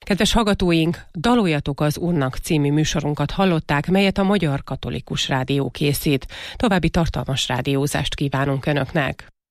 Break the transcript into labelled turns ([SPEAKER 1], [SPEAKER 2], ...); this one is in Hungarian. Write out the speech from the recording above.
[SPEAKER 1] Kedves hallgatóink, Daloljatok az Úrnak című műsorunkat hallották, melyet a Magyar Katolikus Rádió készít. További tartalmas rádiózást kívánunk Önöknek!